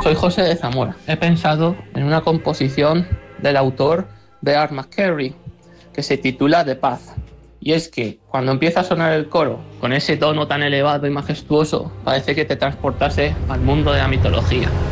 Soy José de Zamora. He pensado en una composición del autor Bear McCreary que se titula De Paz. Y es que cuando empieza a sonar el coro con ese tono tan elevado y majestuoso, parece que te transportase al mundo de la mitología.